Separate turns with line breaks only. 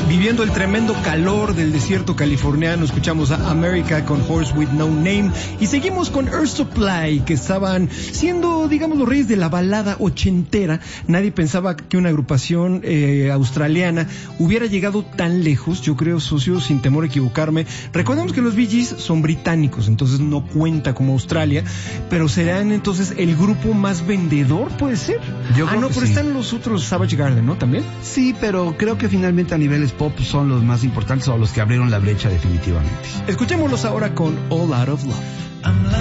Viviendo el tremendo calor del desierto californiano, escuchamos a America con Horse with No Name y seguimos con Air Supply, que estaban siendo, digamos, los reyes de la balada ochentera. Nadie pensaba que una agrupación australiana hubiera llegado tan lejos, yo creo, socio, sin temor a equivocarme. Recordemos que los Bee Gees son británicos, entonces no cuenta como Australia, pero serán entonces el grupo más vendedor, ¿puede ser? Pero sí. Están los otros Savage Garden, ¿no? ¿También?
Sí, pero creo que finalmente a niveles pop son los más importantes o los que abrieron la brecha definitivamente.
Escuchémoslos ahora con All Out of Love.